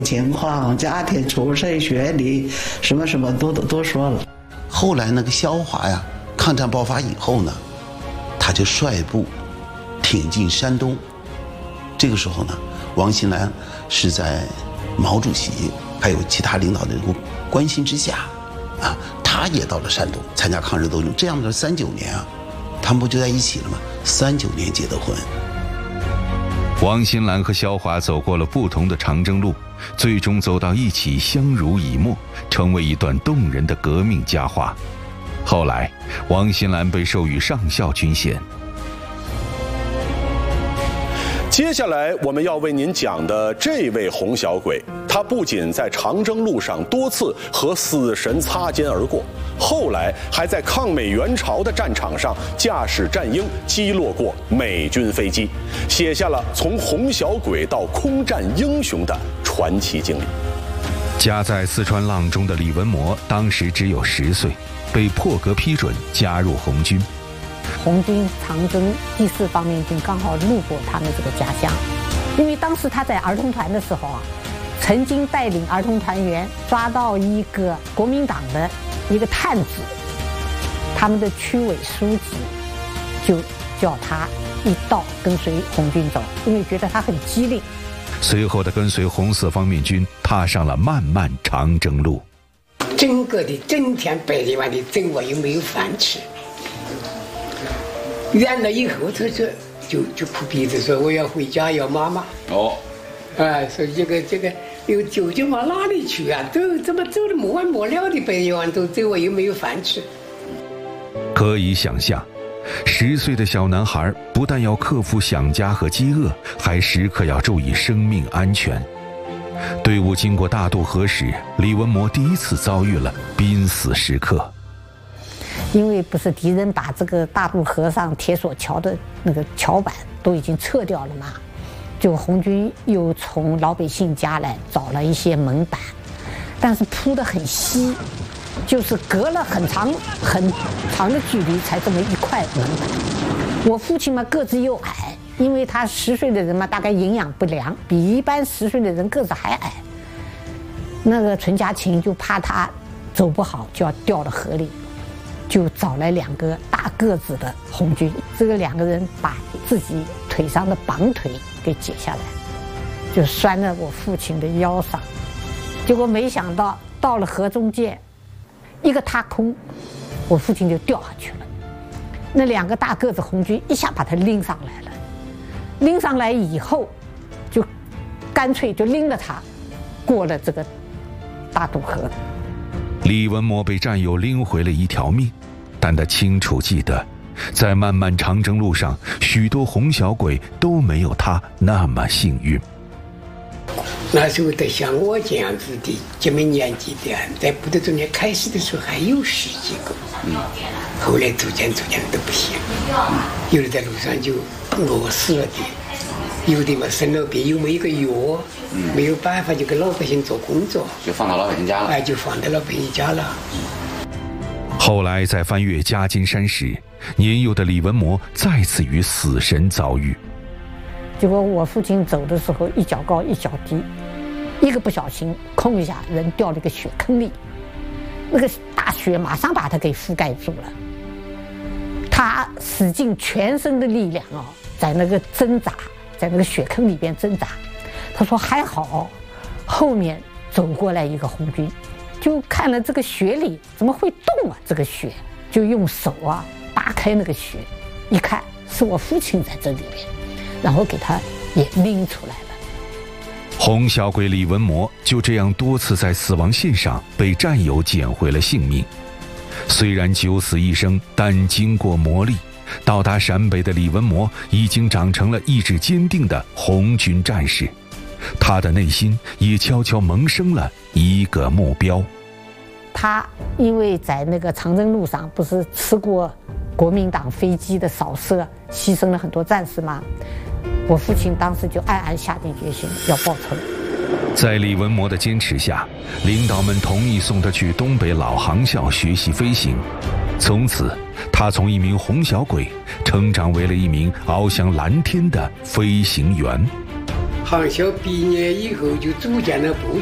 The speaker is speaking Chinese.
情况、家庭出身、学历，什么什么都说了。 后来那个萧华呀，抗战爆发以后呢，他就率部挺进山东。这个时候呢，王新兰是在毛主席还有其他领导的关心之下，他也到了山东参加抗日斗争。这样的39年啊，他们不就在一起了吗？39年结的婚。 王新兰和萧华走过了不同的长征路，最终走到一起，相濡以沫，成为一段动人的革命佳话。后来，王新兰被授予上校军衔。 接下来我们要为您讲的这位红小鬼，他不仅在长征路上多次和死神擦肩而过，后来还在抗美援朝的战场上驾驶战鹰击落过美军飞机，写下了从红小鬼到空战英雄的传奇经历。 家在四川阆中的李文模当时只有10岁，被破格批准加入红军。 红军长征第4方面军刚好路过他们这个家乡，因为当时他在儿童团的时候曾经带领儿童团员抓到一个国民党的一个探子，他们的区委书记就叫他一道跟随红军走，因为觉得他很机灵。 随后的跟随红4方面军踏上了漫漫长征路。 整个的整天白天晚的整我又没有饭吃，远了以后他说就哭鼻子说我要回家要妈妈。说这个有舅舅往哪里去啊？都怎么走的没完没了的，白天晚都走我又没有饭吃。 可以想象，10岁的小男孩不但要克服想家和饥饿，还时刻要注意生命安全。队伍经过大渡河时，李文模第一次遭遇了濒死时刻。 因为不是敌人把这个大渡河上铁索桥的那个桥板都已经撤掉了嘛，就红军又从老百姓家来找了一些门板，但是铺得很稀，就是隔了很长的距离才这么一块门板。我父亲嘛个子又矮，因为他10岁的人嘛大概营养不良，比一般10岁的人个子还矮。那个纯家勤就怕他走不好就要掉到河里，就找来2个大个子的红军，这个2个人把自己腿上的绑腿给解下来，就拴在我父亲的腰上。结果没想到到了河中间，一个踏空，我父亲就掉下去了。那2个大个子红军一下把他拎上来了，拎上来以后，就干脆就拎着他过了这个大渡河。 李文模被战友拎回了一条命，但他清楚记得，在漫漫长征路上，许多红小鬼都没有他那么幸运。 那时候的像我这样子的这么年纪的，在部队中间开始的时候还有10几个，后来逐渐都不行，有的在路上就饿死了的，有的嘛生了病又没有个药，没有办法就给老百姓做工作， 就放到老百姓家了。 就放到老百姓家了。 后来在翻越夹金山时，年幼的李文模再次与死神遭遇。 结果我父亲走的时候一脚高一脚低，一个不小心空一下人掉了一个雪坑里，那个大雪马上把他给覆盖住了。他使尽全身的力量在那个挣扎，在那个雪坑里边挣扎。他说还好后面走过来一个红军，就看了这个雪里怎么会动啊，这个雪就用手扒开那个雪，一看是我父亲在这里边，然后给他也拎出来了。 红小鬼李文模就这样多次在死亡线上被战友捡回了性命。虽然九死一生，但经过磨砺，到达陕北的李文模已经长成了意志坚定的红军战士。他的内心也悄悄萌生了一个目标。 他因为在那个长征路上不是吃过国民党飞机的扫射，牺牲了很多战士吗？我父亲当时就暗暗下定决心要报仇。 在李文模的坚持下，领导们同意送他去东北老航校学习飞行。从此，他从一名红小鬼成长为了一名翱翔蓝天的飞行员。 航校毕业以后就组建了部